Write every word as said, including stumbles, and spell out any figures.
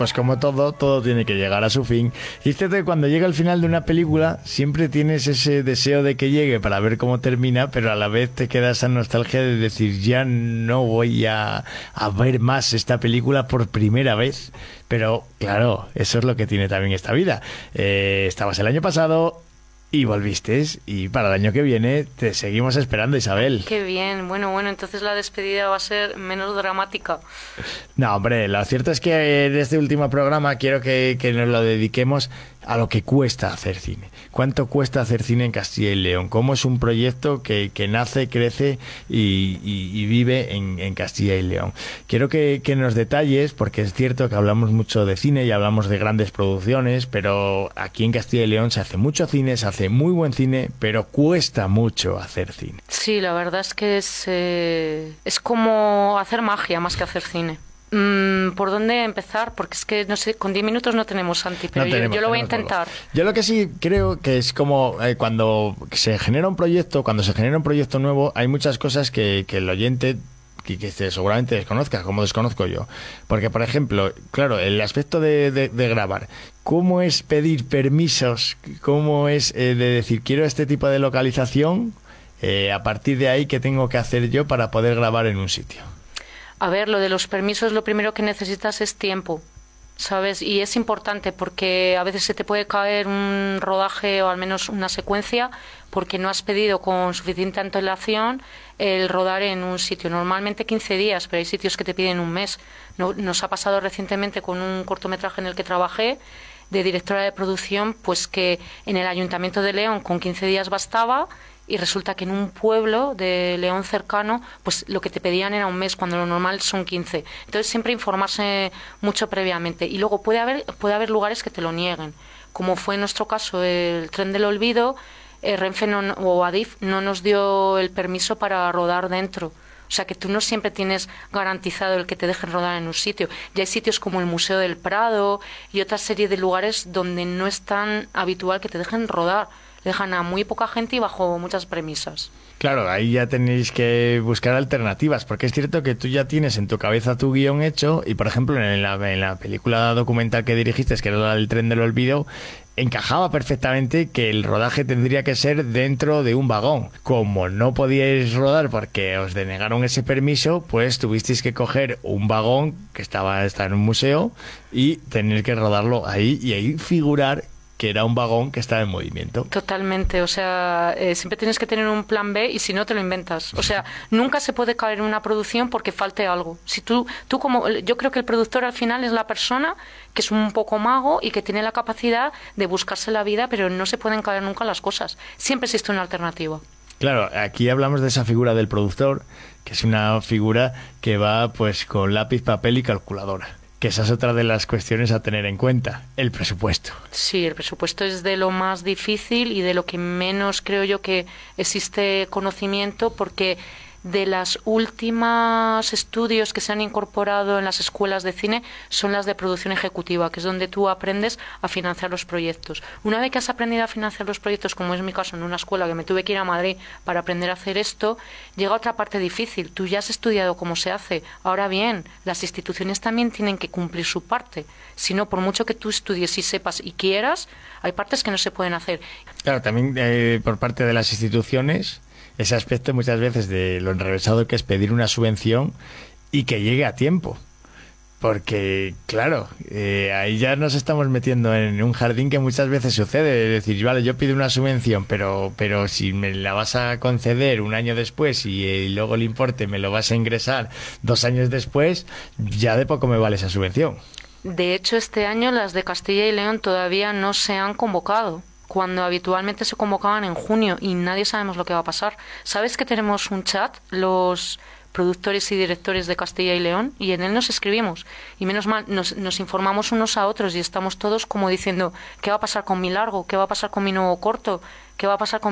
pues como todo, todo tiene que llegar a su fin. Y es cierto que cuando llega el final de una película, siempre tienes ese deseo de que llegue para ver cómo termina, pero a la vez te queda esa nostalgia de decir, ya no voy a, a ver más esta película por primera vez. Pero claro, eso es lo que tiene también esta vida. Eh, estabas el año pasado y volviste, y para el año que viene te seguimos esperando, Isabel. Qué bien, bueno, bueno, entonces la despedida va a ser menos dramática. No, hombre, lo cierto es que en este último programa quiero que, que nos lo dediquemos a lo que cuesta hacer cine. ¿Cuánto cuesta hacer cine en Castilla y León? ¿Cómo es un proyecto que, que nace, crece y, y, y vive en, en Castilla y León? Quiero que, que nos detalles, porque es cierto que hablamos mucho de cine y hablamos de grandes producciones, pero aquí en Castilla y León se hace mucho cine, se hace muy buen cine, pero cuesta mucho hacer cine. Sí, la verdad es que es, eh, es como hacer magia más que hacer cine. Mm, ¿Por dónde empezar? Porque es que, no sé, con diez minutos no tenemos, Santi, pero no yo, tenemos, yo lo voy a intentar. Poco. Yo lo que sí creo que es como eh, cuando se genera un proyecto, cuando se genera un proyecto nuevo, hay muchas cosas que, que el oyente que, que seguramente desconozca, como desconozco yo. Porque, por ejemplo, claro, el aspecto de, de, de grabar, ¿cómo es pedir permisos? ¿Cómo es eh, de decir, quiero este tipo de localización? Eh, a partir de ahí, ¿qué tengo que hacer yo para poder grabar en un sitio? A ver, lo de los permisos, lo primero que necesitas es tiempo, ¿sabes? Y es importante porque a veces se te puede caer un rodaje o al menos una secuencia porque no has pedido con suficiente antelación el rodar en un sitio. Normalmente quince días, pero hay sitios que te piden un mes. No, nos ha pasado recientemente con un cortometraje en el que trabajé de directora de producción, pues que en el Ayuntamiento de León con quince días bastaba. Y resulta que en un pueblo de León cercano, pues lo que te pedían era un mes, cuando lo normal son quince. Entonces siempre informarse mucho previamente. Y luego puede haber, puede haber lugares que te lo nieguen. Como fue en nuestro caso el Tren del Olvido, eh, Renfe no, o Adif no nos dio el permiso para rodar dentro. O sea que tú no siempre tienes garantizado el que te dejen rodar en un sitio. Ya hay sitios como el Museo del Prado y otra serie de lugares donde no es tan habitual que te dejen rodar. Dejan a muy poca gente y bajo muchas premisas. Claro, ahí ya tenéis que buscar alternativas, porque es cierto que tú ya tienes en tu cabeza tu guión hecho y, por ejemplo, en la, en la película documental que dirigiste, que era El Tren del Olvido, encajaba perfectamente que el rodaje tendría que ser dentro de un vagón. Como no podíais rodar porque os denegaron ese permiso, pues tuvisteis que coger un vagón que estaba, estaba en un museo y tener que rodarlo ahí y ahí figurar que era un vagón que estaba en movimiento. Totalmente, o sea, eh, siempre tienes que tener un plan B y si no te lo inventas. O sea, nunca se puede caer en una producción porque falte algo. Si tú, tú como, yo creo que el productor al final es la persona que es un poco mago y que tiene la capacidad de buscarse la vida, pero no se pueden caer nunca las cosas. Siempre existe una alternativa. Claro, aquí hablamos de esa figura del productor, que es una figura que va pues con lápiz, papel y calculadora. Que esa es otra de las cuestiones a tener en cuenta, el presupuesto. Sí, el presupuesto es de lo más difícil y de lo que menos creo yo que existe conocimiento, porque de las últimas estudios que se han incorporado en las escuelas de cine son las de producción ejecutiva, que es donde tú aprendes a financiar los proyectos. Una vez que has aprendido a financiar los proyectos, como es mi caso en una escuela que me tuve que ir a Madrid para aprender a hacer esto, llega otra parte difícil. Tú ya has estudiado cómo se hace. Ahora bien, las instituciones también tienen que cumplir su parte. Si no, por mucho que tú estudies y sepas y quieras, hay partes que no se pueden hacer. Claro, también eh, por parte de las instituciones, ese aspecto muchas veces de lo enrevesado que es pedir una subvención y que llegue a tiempo. Porque, claro, eh, ahí ya nos estamos metiendo en un jardín que muchas veces sucede. Es decir, vale, yo pido una subvención, pero, pero si me la vas a conceder un año después y, y luego el importe me lo vas a ingresar dos años después, ya de poco me vale esa subvención. De hecho, este año las de Castilla y León todavía no se han convocado, cuando habitualmente se convocaban en junio y nadie sabemos lo que va a pasar. ¿Sabes que tenemos un chat, los productores y directores de Castilla y León, y en él nos escribimos? Y menos mal, nos, nos informamos unos a otros y estamos todos como diciendo, ¿qué va a pasar con mi largo? ¿Qué va a pasar con mi nuevo corto? ¿Qué va a pasar con